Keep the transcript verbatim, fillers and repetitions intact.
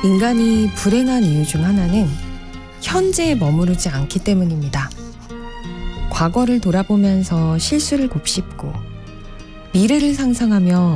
인간이 불행한 이유 중 하나는 현재에 머무르지 않기 때문입니다. 과거를 돌아보면서 실수를 곱씹고 미래를 상상하며